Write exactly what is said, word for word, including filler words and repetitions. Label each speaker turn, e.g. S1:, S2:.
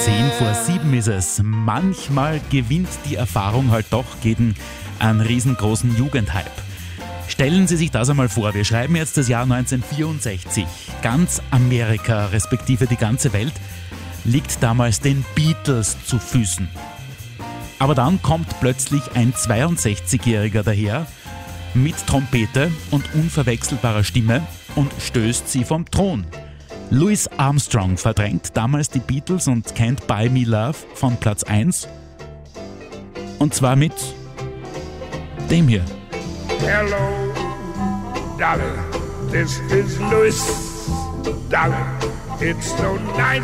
S1: Zehn vor sieben ist es. Manchmal gewinnt die Erfahrung halt doch gegen einen riesengroßen Jugendhype. Stellen Sie sich das einmal vor, wir schreiben jetzt das Jahr neunzehnhundertvierundsechzig. Ganz Amerika, respektive die ganze Welt, liegt damals den Beatles zu Füßen. Aber dann kommt plötzlich ein zweiundsechzigjähriger daher mit Trompete und unverwechselbarer Stimme und stößt sie vom Thron. Louis Armstrong verdrängt damals die Beatles und Can't Buy Me Love von Platz eins. Und zwar mit dem hier.
S2: Hello, Dolly, this is Louis. Dolly, it's so nice.